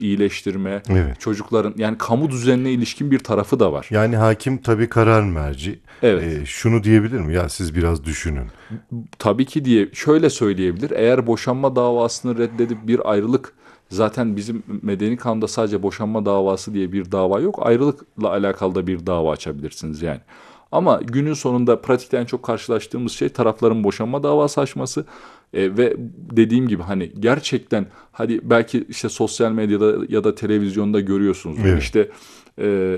iyileştirme, Evet. çocukların yani kamu düzenine ilişkin bir tarafı da var. Yani hakim tabii karar merci. Evet. Şunu diyebilir mi? Ya siz biraz düşünün. Tabii ki diye şöyle söyleyebilir. Eğer boşanma davasını reddedip bir ayrılık, zaten bizim medeni kanunda sadece boşanma davası diye bir dava yok. Ayrılıkla alakalı da bir dava açabilirsiniz yani. Ama günün sonunda pratikte en çok karşılaştığımız şey tarafların boşanma davası açması. Ve dediğim gibi hani gerçekten hadi belki işte sosyal medyada ya da televizyonda görüyorsunuzdur. Evet. İşte e,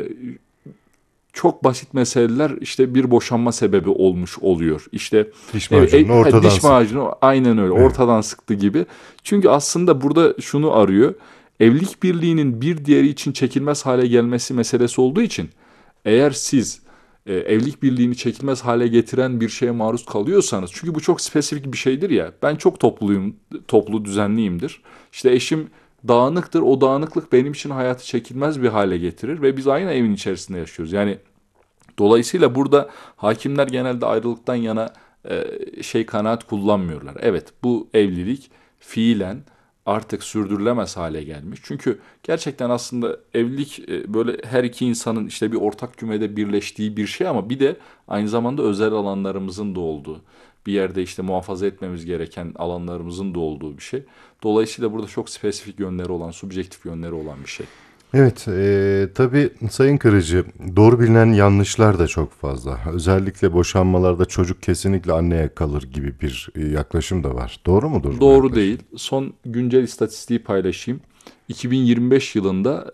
çok basit meseleler işte bir boşanma sebebi olmuş oluyor. İşte Diş macununu ortadan diş sıktı. macunu aynen öyle Evet. ortadan sıktı gibi. Çünkü aslında burada şunu arıyor. Evlilik birliğinin bir diğeri için çekilmez hale gelmesi meselesi olduğu için eğer siz evlilik birliğini çekilmez hale getiren bir şeye maruz kalıyorsanız, çünkü bu çok spesifik bir şeydir ya. Ben çok toplu düzenliyimdir. İşte eşim dağınıktır. O dağınıklık benim için hayatı çekilmez bir hale getirir ve biz aynı evin içerisinde yaşıyoruz. Yani dolayısıyla burada hakimler genelde ayrılıktan yana kanaat kullanmıyorlar. Evet, bu evlilik fiilen artık sürdürülemez hale gelmiş. Çünkü gerçekten aslında evlilik böyle her iki insanın işte bir ortak kümede birleştiği bir şey, ama bir de aynı zamanda özel alanlarımızın da olduğu, bir yerde işte muhafaza etmemiz gereken alanlarımızın da olduğu bir şey. Dolayısıyla burada çok spesifik yönleri olan, subjektif yönleri olan bir şey. Evet, tabii Sayın Kırıcı, doğru bilinen yanlışlar da çok fazla. Özellikle boşanmalarda çocuk kesinlikle anneye kalır gibi bir yaklaşım da var. Doğru mudur bu Doğru yaklaşım? değil. Son güncel istatistiği paylaşayım. 2025 yılında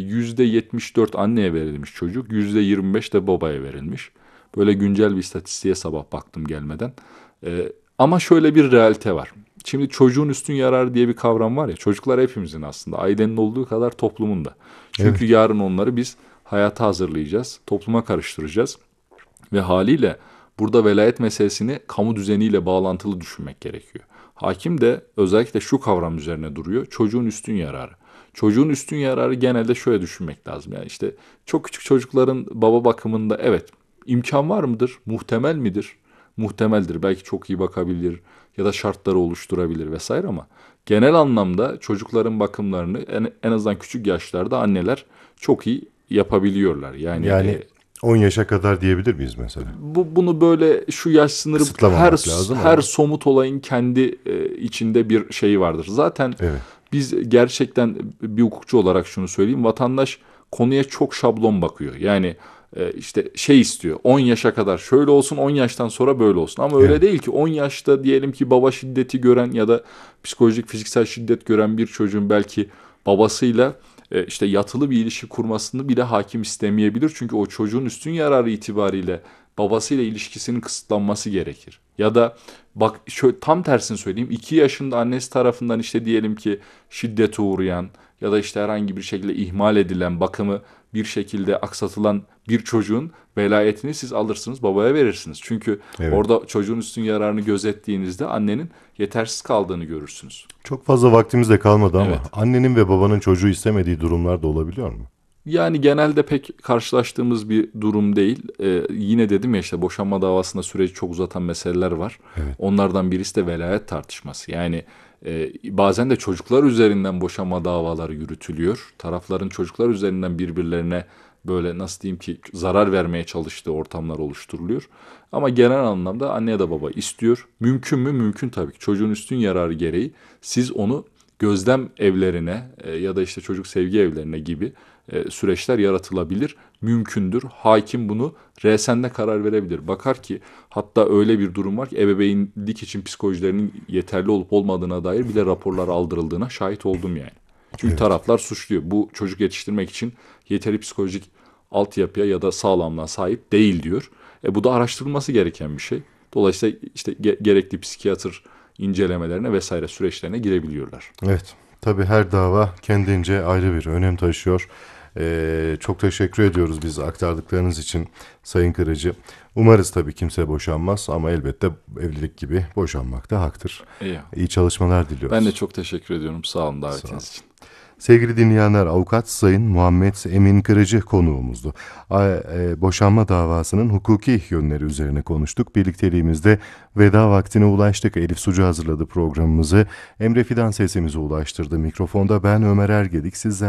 %74 anneye verilmiş çocuk, %25 de babaya verilmiş. Böyle güncel bir istatistiğe sabah baktım gelmeden. Ama şöyle bir realite var. Şimdi çocuğun üstün yararı diye bir kavram var ya. Çocuklar hepimizin aslında. Ailenin olduğu kadar toplumun da. Çünkü Evet, yarın onları biz hayata hazırlayacağız. Topluma karıştıracağız. Ve haliyle burada velayet meselesini kamu düzeniyle bağlantılı düşünmek gerekiyor. Hakim de özellikle şu kavram üzerine duruyor. Çocuğun üstün yararı. Çocuğun üstün yararı genelde şöyle düşünmek lazım. Yani işte çok küçük çocukların baba bakımında evet imkan var mıdır? Muhtemel midir? Muhtemeldir. Belki çok iyi bakabilir ya da şartları oluşturabilir vesaire, ama genel anlamda çocukların bakımlarını en azından küçük yaşlarda anneler çok iyi yapabiliyorlar. Yani yani 10 yaşa kadar diyebilir miyiz mesela? bunu böyle şu yaş sınırı, Kısıtlamamak lazım her ama. somut olayın kendi içinde bir şeyi vardır. Zaten Evet, biz gerçekten bir hukukçu olarak şunu söyleyeyim. Vatandaş konuya çok şablon bakıyor. Yani işte şey istiyor. 10 yaşa kadar şöyle olsun, 10 yaştan sonra böyle olsun. Ama öyle evet, değil ki. 10 yaşta diyelim ki baba şiddeti gören ya da psikolojik fiziksel şiddet gören bir çocuğun belki babasıyla işte yatılı bir ilişki kurmasını bile hakim istemeyebilir. Çünkü o çocuğun üstün yararı itibariyle babasıyla ilişkisinin kısıtlanması gerekir. Ya da bak şöyle tam tersini söyleyeyim. 2 yaşında annesi tarafından işte diyelim ki şiddete uğrayan ya da işte herhangi bir şekilde ihmal edilen, bakımı bir şekilde aksatılan bir çocuğun velayetini siz alırsınız, babaya verirsiniz. Çünkü evet. orada çocuğun üstün yararını gözettiğinizde annenin yetersiz kaldığını görürsünüz. Çok fazla vaktimiz de kalmadı ama Evet. annenin ve babanın çocuğu istemediği durumlar da olabiliyor mu? Yani genelde pek karşılaştığımız bir durum değil. Yine dedim ya işte boşanma davasında süreci çok uzatan meseleler var. Evet. Onlardan birisi de velayet tartışması. Yani bazen de çocuklar üzerinden boşanma davaları yürütülüyor. Tarafların çocuklar üzerinden birbirlerine böyle nasıl diyeyim ki zarar vermeye çalıştığı ortamlar oluşturuluyor. Ama genel anlamda anne ya da baba istiyor. Mümkün mü? Mümkün tabii ki. Çocuğun üstün yararı gereği siz onu gözlem evlerine ya da işte çocuk sevgi evlerine gibi süreçler yaratılabilir, mümkündür. Hakim bunu resende karar verebilir. Bakar ki hatta öyle bir durum var ki ebeveynlik için psikolojilerinin yeterli olup olmadığına dair bile raporlar aldırıldığına şahit oldum yani. Çünkü Evet. taraflar suçluyor. Bu çocuk yetiştirmek için yeteri psikolojik altyapıya ya da sağlamlığa sahip değil diyor. Bu da araştırılması gereken bir şey. Dolayısıyla işte gerekli psikiyatr incelemelerine vesaire süreçlerine girebiliyorlar. Evet. Tabii her dava kendince ayrı bir önem taşıyor. Çok teşekkür ediyoruz bize aktardıklarınız için Sayın Kırıcı. Umarız tabii kimse boşanmaz ama elbette evlilik gibi boşanmak da haktır. İyi. İyi çalışmalar Ben de diliyoruz. çok teşekkür ediyorum. Sağ olun Sağ olun. davetiniz için. Sevgili dinleyenler, avukat Sayın Muhammed Emin Kırıcı konuğumuzdu. Boşanma davasının hukuki yönleri üzerine konuştuk. Birlikteliğimizde veda vaktine ulaştık. Elif Sucu hazırladı programımızı. Emre Fidan sesimizi ulaştırdı. Mikrofonda ben Ömer Ergedik. Sizler